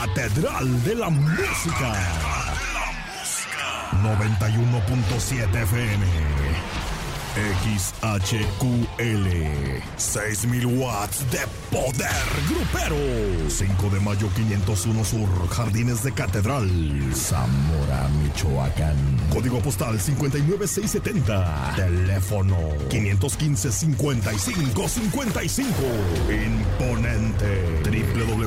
Catedral de la Música. 91.7 FM. XHQL. 6,000 watts de poder grupero. 5 de mayo 501 Sur, Jardines de Catedral, Zamora, Michoacán. Código postal 59670. Teléfono 515-5555. Imponente.